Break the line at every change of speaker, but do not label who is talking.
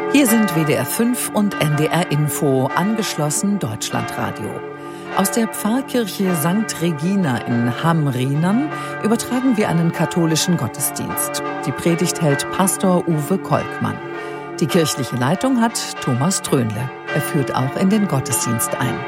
Hier sind WDR 5 und NDR Info, angeschlossen Deutschlandradio. Aus der Pfarrkirche St. Regina in Hamm-Rheinern übertragen wir einen katholischen Gottesdienst. Die Predigt hält Pastor Uwe Kolkmann. Die kirchliche Leitung hat Thomas Trönle. Er führt auch in den Gottesdienst ein.